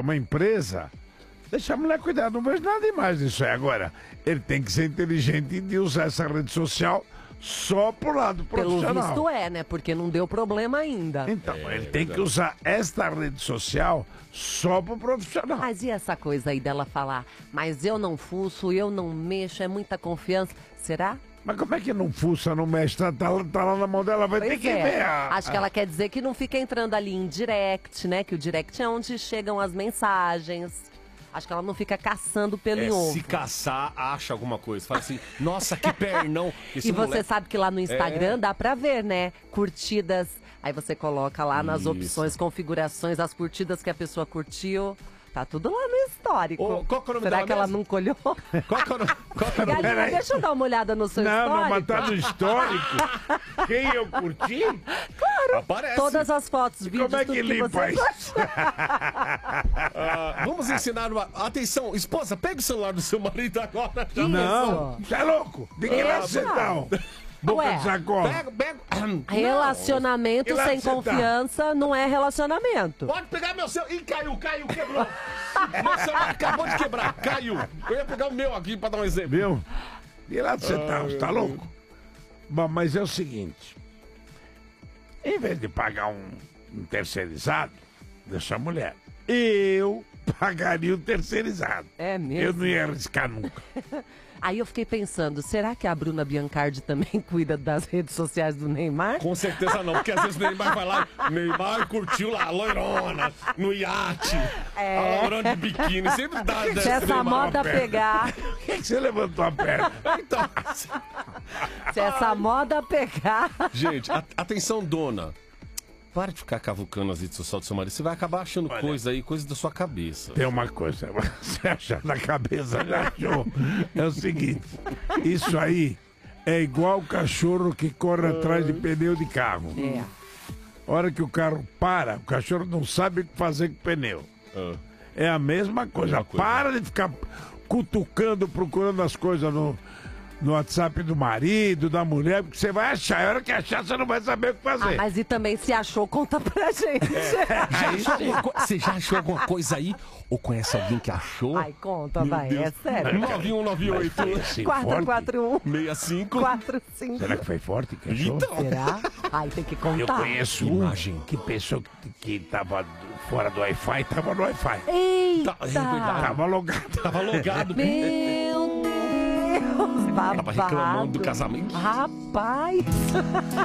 uma empresa, deixa a mulher cuidar, não vejo nada demais nisso aí. Agora, ele tem que ser inteligente de usar essa rede social só pro lado profissional. Pelo visto né? Porque não deu problema ainda. Então, ele tem que usar esta rede social só pro profissional. Mas e essa coisa aí dela falar, mas eu não fuço, eu não mexo, é muita confiança. Será? Mas como é que não fuça, não mexe? Tá lá na mão dela, vai ter que ver. Acho que ela quer dizer que não fica entrando ali em direct, né? Que o direct é onde chegam as mensagens. Acho que ela não fica caçando pelo em ovo. Se caçar, acha alguma coisa. Fala assim, nossa, que pernão. E você sabe que lá no Instagram dá pra ver, né? Curtidas. Aí você coloca lá nas opções, configurações, as curtidas que a pessoa curtiu. Tá tudo lá no histórico. Qual que é o nome Será dela que ela mesmo? nunca olhou? Qual que é o nome? Galinha, deixa eu dar uma olhada no seu histórico. Não, mas tá no histórico. Quem eu curti? Claro. Aparece. Todas as fotos, vídeos, Como é que tudo limpa você isso? Vamos ensinar uma... Atenção, esposa, pega o celular do seu marido agora. Isso. Não, você é louco. De que Deixa. lado você tá? Boca Ué, de sacola. Pega. Relacionamento E lá sem que você tá? confiança não é relacionamento. Pode pegar meu celular. Ih, caiu, quebrou. Meu celular acabou de quebrar, caiu. Eu ia pegar o meu aqui pra dar um exemplo. Viu? De lá você tá? Você tá louco? Bom, mas é o seguinte. Em vez de pagar um terceirizado, deixa a mulher. Eu pagaria o terceirizado. É mesmo? Eu não ia arriscar nunca. Aí eu fiquei pensando, será que a Bruna Biancardi também cuida das redes sociais do Neymar? Com certeza não, porque às vezes o Neymar vai lá, Neymar curtiu lá a loirona, no iate, a loirona de biquíni, sempre dá Se essa moda pegar, Por que você levantou a perna? Então, se essa moda pegar... gente, atenção, dona. Para de ficar cavucando as redes sociais do seu marido. Você vai acabar achando coisa da sua cabeça. Tem uma coisa, você achar na cabeça, já achou. É o seguinte, isso aí é igual o cachorro que corre atrás de pneu de carro. É. A hora que o carro para, o cachorro não sabe o que fazer com o pneu. É a mesma coisa. Para de ficar cutucando, procurando as coisas no WhatsApp do marido, da mulher, porque você vai achar. A hora que achar, você não vai saber o que fazer. Mas e também se achou, conta pra gente. Você já achou alguma coisa aí? Ou conhece alguém que achou? Ai, conta, vai, é sério. 9198 Assim, 441 65 45. Será que foi forte que achou? Então. Será? Ai, tem que contar. Eu conheço Imagem. que pessoa que tava fora do Wi-Fi, tava no Wi-Fi. Eita! É verdade. Tava logado. Tava logado. Meu Deus! Tava reclamando do casamento. Rapaz!